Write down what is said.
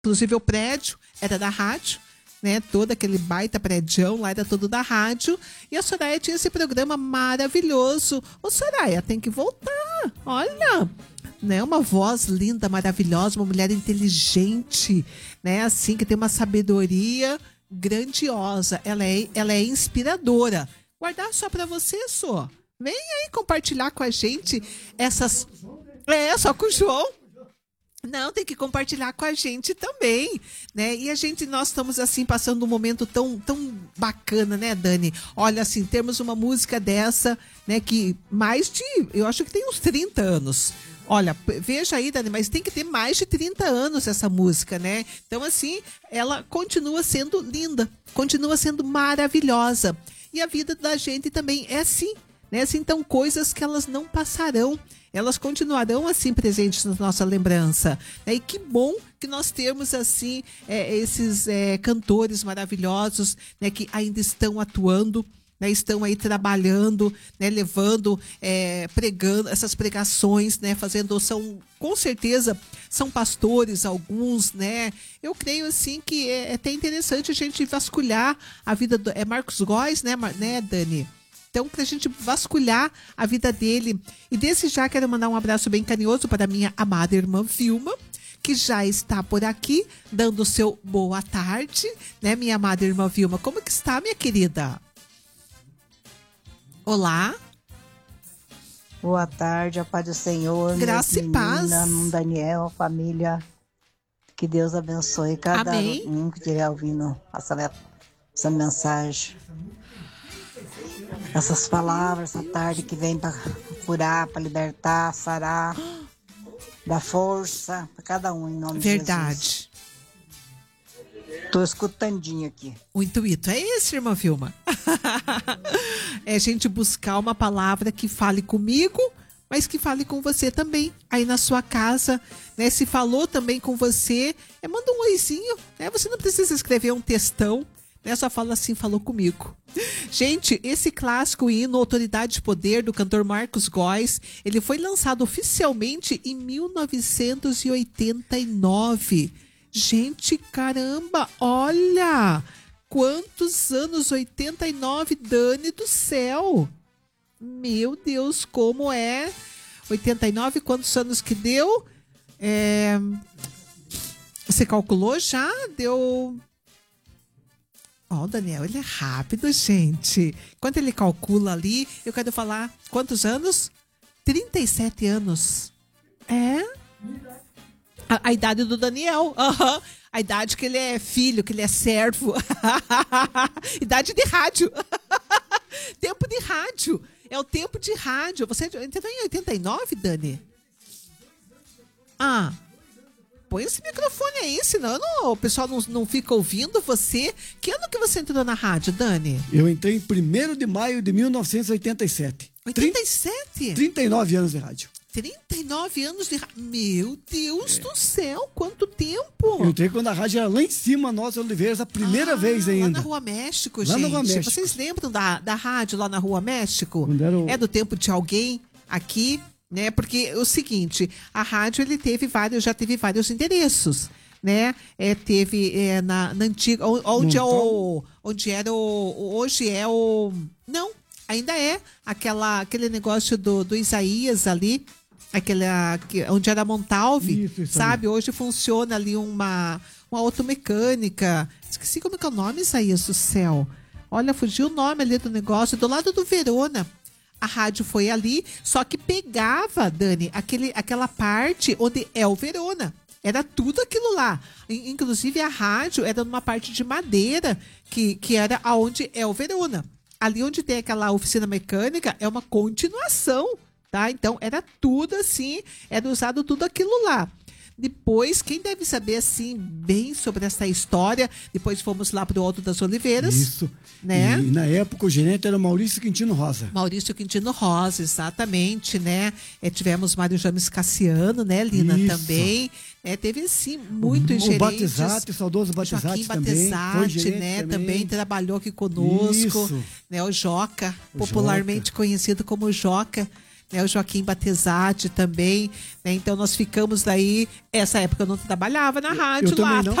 Inclusive o prédio era da rádio, né? Todo aquele baita prédião lá era todo da rádio. E a Soraya tinha esse programa maravilhoso. Ô Soraya, tem que voltar. Olha, né? Uma voz linda, maravilhosa, uma mulher inteligente, né? Assim, que tem uma sabedoria grandiosa. Ela é inspiradora. Guardar só pra você, Sô. Vem aí compartilhar com a gente essas... só com o João. Não, tem que compartilhar com a gente também, né? E nós estamos assim passando um momento tão bacana, né, Dani? Olha, assim, temos uma música dessa, né, que eu acho que tem uns 30 anos. Olha, veja aí, Dani, mas tem que ter mais de 30 anos essa música, né? Então, assim, ela continua sendo linda, continua sendo maravilhosa. E a vida da gente também é assim, né? Assim, então, coisas que elas não passarão. Elas continuarão assim presentes na nossa lembrança. E que bom que nós temos assim esses cantores maravilhosos, né, que ainda estão atuando, né, estão aí trabalhando, né, levando, pregando essas pregações, né, com certeza são pastores alguns, né. Eu creio assim que é até interessante a gente vasculhar a vida do Marcos Góes, né, Dani? Então, para a gente vasculhar a vida dele. E desde já quero mandar um abraço bem carinhoso para a minha amada irmã Vilma, que já está por aqui, dando o seu boa tarde, né, minha amada irmã Vilma? Como que está, minha querida? Olá. Boa tarde, a paz do Senhor. Graça e paz. Daniel, família. Que Deus abençoe cada um que estiver ouvindo essa mensagem. Essas palavras, essa tarde que vem para curar, para libertar, sarar, dar força para cada um, em nome de Jesus. Verdade. Estou escutandinho aqui. O intuito é esse, irmã Vilma. É a gente buscar uma palavra que fale comigo, mas que fale com você também, aí na sua casa, né? Se falou também com você, manda um oizinho, né? Você não precisa escrever um textão, né? Só fala assim, falou comigo. Gente, esse clássico hino Autoridade e Poder, do cantor Marcos Góes, ele foi lançado oficialmente em 1989. Gente, caramba, olha! Quantos anos? 89, Dani do céu! Meu Deus, como é? 89, quantos anos que deu? Você calculou já? Deu... Ó, o Daniel, ele é rápido, gente. Enquanto ele calcula ali, eu quero falar quantos anos? 37 anos. A idade do Daniel. Uhum. A idade que ele é filho, que ele é servo. Idade de rádio. Tempo de rádio. É o tempo de rádio. Você entrou em 89, Dani? Põe esse microfone aí, senão o pessoal não fica ouvindo você. Que ano que você entrou na rádio, Dani? Eu entrei em 1º de maio de 1987. 87? 39 anos de rádio. 39 anos de rádio. Meu Deus do céu, quanto tempo! Eu entrei quando a rádio era lá em cima, Nossa Oliveiras, a primeira vez ainda. Lá na Rua México, lá gente. Na Rua México. Vocês lembram da rádio lá na Rua México? É do tempo de alguém aqui, né? Porque é o seguinte, a rádio já teve vários endereços, né? Teve na antiga, hoje ainda é aquele negócio do Isaías ali, onde era Montalve, isso sabe? Aí. Hoje funciona ali uma automecânica. Esqueci como é que é o nome, Isaías do céu. Olha, fugiu o nome ali do negócio, do lado do Verona. A rádio foi ali, só que pegava, Dani, aquela parte onde é o Verona. Era tudo aquilo lá. Inclusive a rádio era numa parte de madeira, que era aonde é o Verona. Ali onde tem aquela oficina mecânica é uma continuação, tá? Então era tudo assim, era usado tudo aquilo lá. Depois, quem deve saber assim bem sobre essa história, depois fomos lá para o Alto das Oliveiras. Isso. Né? E na época o gerente era Maurício Quintino Rosa. Maurício Quintino Rosa, exatamente, né? Tivemos Mário James Cassiano, né, Lina, isso. Também. Teve, sim, muitos gerentes. O Batizati, o saudoso Batizati também. Batizati, né? Também trabalhou aqui conosco. Isso. Né, o Joca, popularmente conhecido como Joca. né? O Joaquim Batezati também, né? Então nós ficamos daí, essa época eu não trabalhava na rádio também lá, não.